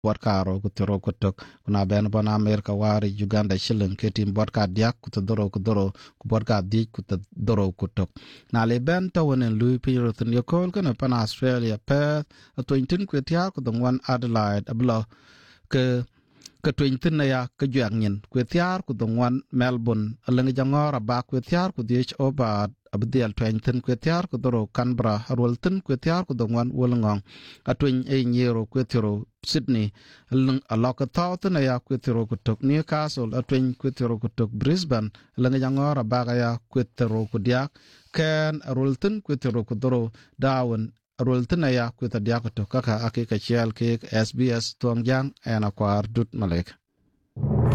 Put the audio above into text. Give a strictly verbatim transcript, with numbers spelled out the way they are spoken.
Bodkaro kutiro kutok kuna ben bona Amerika wari Uganda shilling ketim bodka diak kutodoro kudoro kubodka dik kutodoro kutok na le ben tawonen lui pirotin yokol kana pan Australia Perth atwintin kwetia kudongwan Adelaide ablo ke ke twintin na ya ke juangin kwetiar kudongwan Melbourne alengi jangora ba kwetiar kudich oba abdial twintin kwetiar kudoro Canberra roltin kwetiar kudongwan wolngong atwin e nyero kwetiro Sydney alok thawtin ya kwetiro kutok Newcastle atwin kwetiro kutok Brisbane alengi jangora ba ya kwetiro kudiak Ken roltin kwetiro kudoro Darwin roltin ya kwetadiak kutok kaka akika chiel ke S B S tuangjang ena kwar dut malek